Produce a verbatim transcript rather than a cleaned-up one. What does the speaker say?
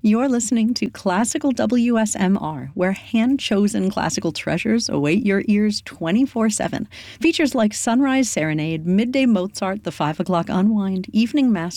You're listening to Classical W S M R, where hand-chosen classical treasures await your ears twenty-four seven. Features like Sunrise Serenade, Midday Mozart, The Five O'Clock Unwind, Evening Mass